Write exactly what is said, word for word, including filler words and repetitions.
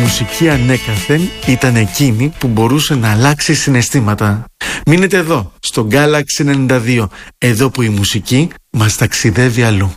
μουσική ανέκαθεν ήταν εκείνη που μπορούσε να αλλάξει συναισθήματα. Μείνετε εδώ, στο Galaxy ενενήντα δύο, εδώ που η μουσική μας ταξιδεύει αλλού.